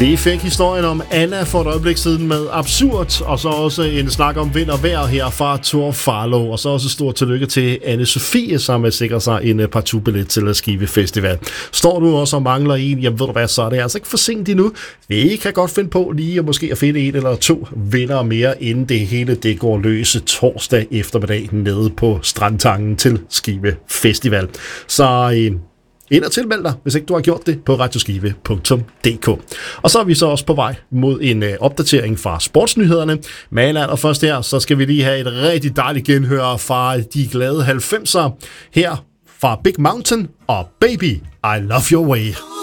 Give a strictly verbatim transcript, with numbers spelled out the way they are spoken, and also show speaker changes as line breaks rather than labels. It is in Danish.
Vi fik historien om Anna for et øjeblik siden med Absurd, og så også en snak om vind og vejr her fra Tor Farlov, og så også stort tillykke til Anne Sofie, som sikrer sig en partout-billet til Skive Festival. Står du også og mangler en, jamen ved du hvad, så er det altså ikke for sent endnu. Vi kan godt finde på lige at måske at finde en eller to vinder mere, inden det hele det går løse torsdag eftermiddag nede på Strandtangen til Skive Festival. Så en ind og tilmeld dig, hvis ikke du har gjort det, på radioskive punktum d k. Og så er vi så også på vej mod en uh, opdatering fra sportsnyhederne. Men allerførst her, så skal vi lige have et rigtig dejligt genhør fra de glade halvfemser. Her fra Big Mountain og Baby, I Love Your Way.